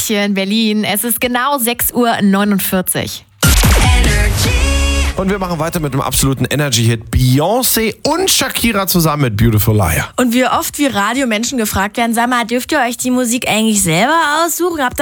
hier in Berlin. Es ist genau 6:49 Uhr. Und wir machen weiter mit dem absoluten Energy-Hit. Beyoncé und Shakira zusammen mit Beautiful Liar. Und wie oft wir Radiomenschen gefragt werden, sag mal, dürft ihr euch die Musik eigentlich selber aussuchen? Habt